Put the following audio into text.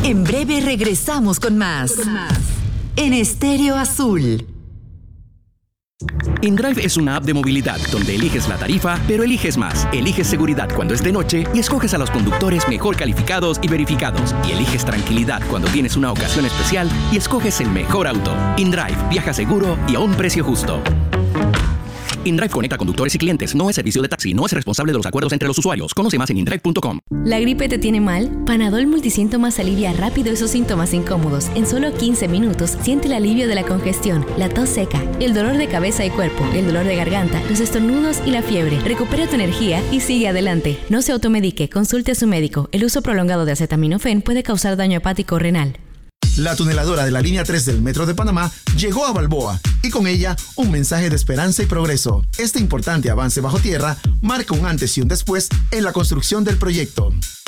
En breve regresamos con más. En Estéreo Azul. InDrive es una app de movilidad donde eliges la tarifa, pero eliges más. Eliges seguridad cuando es de noche y escoges a los conductores mejor calificados y verificados. Y eliges tranquilidad cuando tienes una ocasión especial y escoges el mejor auto. InDrive, viaja seguro y a un precio justo. InDrive conecta conductores y clientes. No es servicio de taxi. No es responsable de los acuerdos entre los usuarios. Conoce más en indrive.com. ¿La gripe te tiene mal? Panadol Multisíntomas alivia rápido esos síntomas incómodos. En solo 15 minutos siente el alivio de la congestión, la tos seca, el dolor de cabeza y cuerpo, el dolor de garganta, los estornudos y la fiebre. Recupera tu energía y sigue adelante. No se automedique. Consulte a su médico. El uso prolongado de acetaminofén puede causar daño hepático o renal. La tuneladora de la línea 3 del Metro de Panamá llegó a Balboa y con ella un mensaje de esperanza y progreso. Este importante avance bajo tierra marca un antes y un después en la construcción del proyecto.